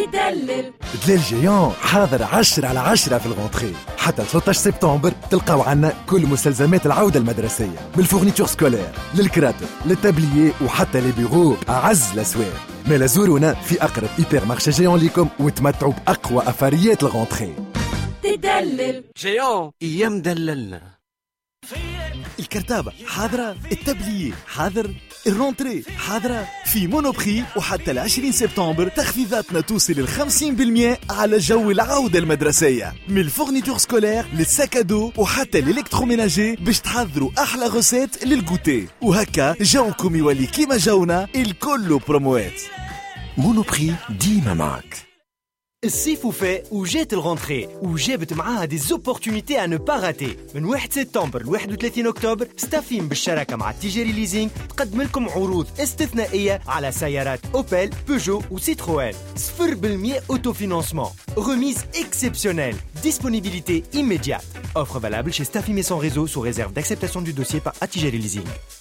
تدلل دليل جيون حاضر 10/10 في الغونتري. حتى 13 سبتمبر تلقاو عنا كل مستلزمات العودة المدرسية، من الفورنيتور سكولير للكراتب للتابليي وحتى لي بيرو أعز الأسواق. ما زورونا في أقرب إيبر مارشي جيون ليكم وتمتعوا بأقوى أفاريات الغونتري. تدلل جيون ايام دللنا. الكرتابة حاضرة، التبلية حاضر، الرونتري حاضرة. في مونوبري وحتى 20 سبتمبر تخفيضاتنا توصل 50% على جو العودة المدرسية، من الفورنيتور سكولير للساكادو وحتى الالكتروميناجي، باش تحضروا أحلى غوسات للغوتي، وهكا جوكم يولي كيما جونا الكل بروموات. مونوبري ديما معك. الصيف وفاء وجات الغونتري وجابت معاها دي زوبورتونيتي ان با راتي. من 1 سبتمبر ل 31 اكتوبر ستافيم بالشراكه مع التجاري ليزينغ تقدم لكم عروض استثنائيه على سيارات اوبل بيجو وسيتروين 0% اوتو فينانسمون. Remise exceptionnelle. Disponibilité immédiate. Offre valable chez Staffim et son réseau sous réserve d'acceptation du dossier par Atijari Leasing.